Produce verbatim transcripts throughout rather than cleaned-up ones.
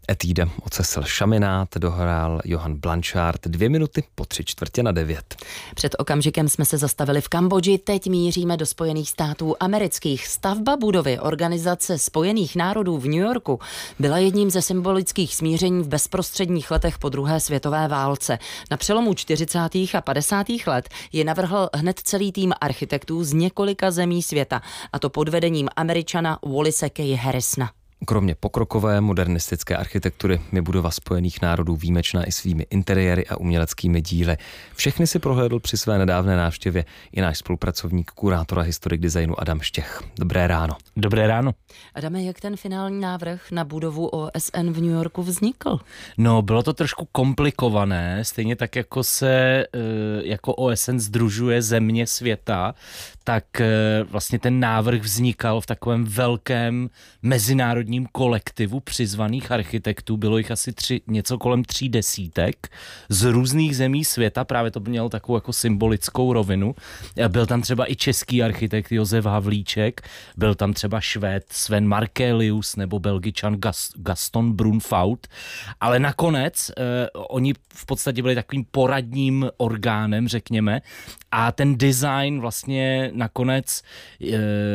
Etída od Cecil Chaminade dohrál Johan Blanchard dvě minuty po tři čtvrtě na devět. Před okamžikem jsme se zastavili v Kambodži, teď míříme do Spojených států amerických. Stavba budovy Organizace spojených národů v New Yorku byla jedním ze symbolických smíření v bezprostředních letech po druhé světové válce. Na přelomu čtyřicátých a padesátých let je navrhl hned celý tým architektů z několika zemí světa, a to pod vedením Američana Wallise K. Harrisona. Kromě pokrokové modernistické architektury je budova Spojených národů výjimečná i svými interiéry a uměleckými díly. Všechny si prohlédl při své nedávné návštěvě i náš spolupracovník, kurátor a historik designu Adam Štěch. Dobré ráno. Dobré ráno. Adame, jak ten finální návrh na budovu O S N v New Yorku vznikl? No, bylo to trošku komplikované, stejně tak jako se jako O S N sdružuje země světa, tak vlastně ten návrh vznikal v takovém velkém mezinárodním kolektivu přizvaných architektů, bylo jich asi tři, něco kolem tří desítek z různých zemí světa, právě to mělo takovou jako symbolickou rovinu. Byl tam třeba i český architekt Josef Havlíček, byl tam třeba Švéd Sven Markelius nebo Belgičan Gaston Brunfaut, ale nakonec eh, oni v podstatě byli takovým poradním orgánem, řekněme, a ten design vlastně nakonec e,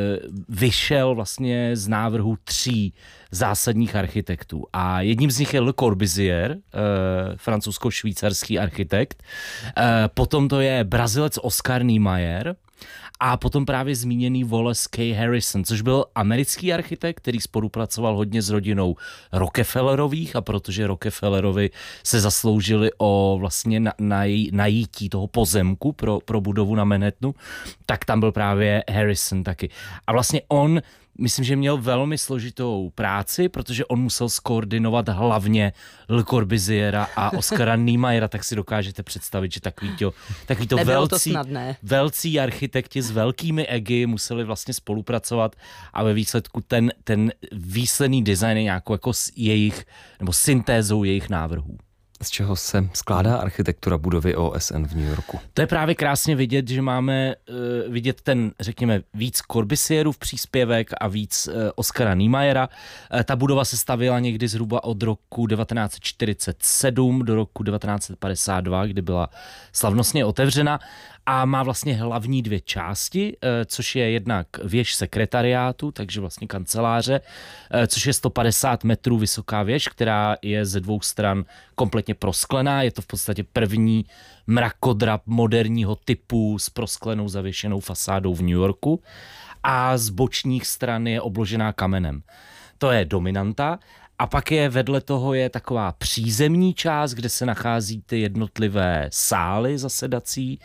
vyšel vlastně z návrhu tří zásadních architektů. A jedním z nich je Le Corbusier, e, francouzsko-švýcarský architekt. E, potom to je Brazilec Oscar Niemeyer. A potom právě zmíněný Wallace K. Harrison, což byl americký architekt, který spolupracoval hodně s rodinou Rockefellerových, a protože Rockefellerovi se zasloužili o vlastně na, na, najítí toho pozemku pro, pro budovu na Manhattanu, tak tam byl právě Harrison taky. A vlastně on, myslím, že měl velmi složitou práci, protože on musel skoordinovat hlavně Le Corbusiera a Oscara Niemeyera, tak si dokážete představit, že takovýto, takovýto velcí, to velcí architekti s velkými egy museli vlastně spolupracovat a ve výsledku ten, ten výsledný design je nějakou jako jejich, nebo syntézou jejich návrhů. Z čeho se skládá architektura budovy O S N v New Yorku? To je právě krásně vidět, že máme uh, vidět ten, řekněme, víc Corbusierův příspěvek a víc uh, Oscara Niemeyera. Uh, ta budova se stavěla někdy zhruba od roku devatenáct čtyřicet sedm do roku devatenáct padesát dva, kdy byla slavnostně otevřena. A má vlastně hlavní dvě části, což je jednak věž sekretariátu, takže vlastně kanceláře, což je sto padesát metrů vysoká věž, která je ze dvou stran kompletně prosklená. Je to v podstatě první mrakodrap moderního typu s prosklenou zavěšenou fasádou v New Yorku. A z bočních stran je obložená kamenem. To je dominanta. A pak je vedle toho je taková přízemní část, kde se nachází ty jednotlivé sály zasedací.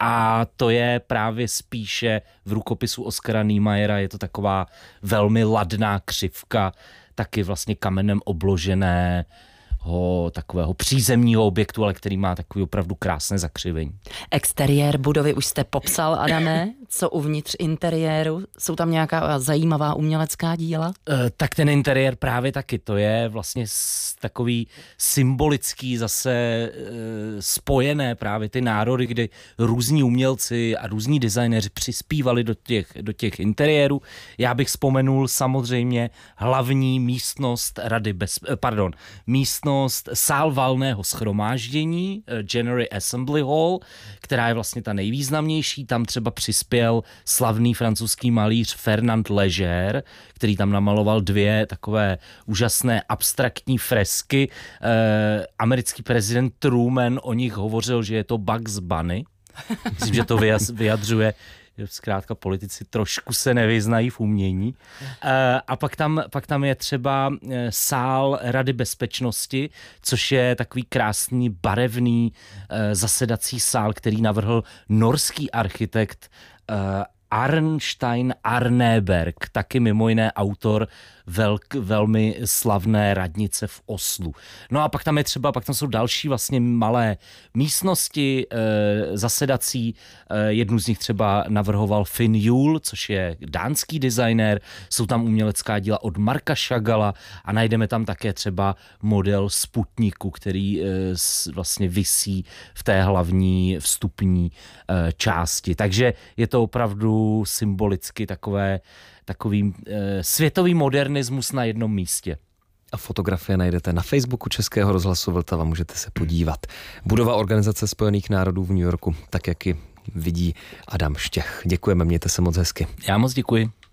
A to je právě spíše v rukopisu Oscara Niemeyera, je to taková velmi ladná křivka, taky vlastně kamenem obložené takového přízemního objektu, ale který má takový opravdu krásné zakřivení. Exteriér budovy už jste popsal, Adame. Co uvnitř interiéru? Jsou tam nějaká zajímavá umělecká díla? E, tak ten interiér právě taky. To je vlastně takový symbolický zase e, spojené právě ty národy, kdy různí umělci a různí designéři přispívali do těch, do těch interiérů. Já bych vzpomenul samozřejmě hlavní místnost rady bez, pardon, místnost sál valného shromáždění, General Assembly Hall, která je vlastně ta nejvýznamnější. Tam třeba přispěl slavný francouzský malíř Fernand Léger, který tam namaloval dvě takové úžasné abstraktní fresky. Eh, americký prezident Truman o nich hovořil, že je to Bugs Bunny. Myslím, že to vyjadřuje, že zkrátka politici trošku se nevyznají v umění. A pak tam, pak tam je třeba sál Rady bezpečnosti, což je takový krásný barevný zasedací sál, který navrhl norský architekt Arnstein Arneberg, taky mimo jiné autor velk, velmi slavné radnice v Oslu. No a pak tam je třeba, pak tam jsou další vlastně malé místnosti e, zasedací. E, jednu z nich třeba navrhoval Finn Juhl, což je dánský designér. Jsou tam umělecká díla od Marka Chagalla a najdeme tam také třeba model Sputniku, který e, s, vlastně visí v té hlavní vstupní e, části. Takže je to opravdu symbolicky takové takový e, světový modernismus na jednom místě. a fotografie najdete na Facebooku Českého rozhlasu Vltava, můžete se podívat. Budova Organizace spojených národů v New Yorku, tak jak ji vidí Adam Štěch. Děkujeme, mějte se moc hezky. Já moc děkuji.